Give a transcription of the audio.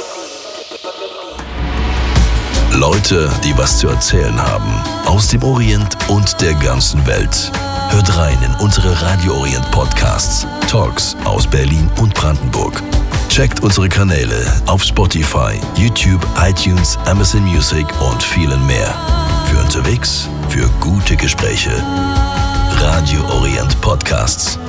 Leute, die was zu erzählen haben. Aus dem Orient und der ganzen Welt. Hört rein in unsere Radio Orient Podcasts. Talks aus Berlin und Brandenburg. Checkt unsere Kanäle auf Spotify, YouTube, iTunes, Amazon Music und vielen mehr. Für unterwegs, für gute Gespräche. Radio Orient Podcasts.